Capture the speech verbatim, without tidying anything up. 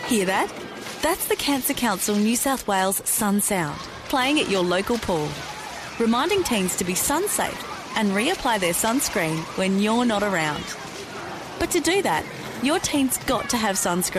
Hear that? That's the Cancer Council New South Wales Sun Sound, playing at your local pool, reminding teens to be sun safe and reapply their sunscreen when you're not around. But to do that, your teen's got to have sunscreen.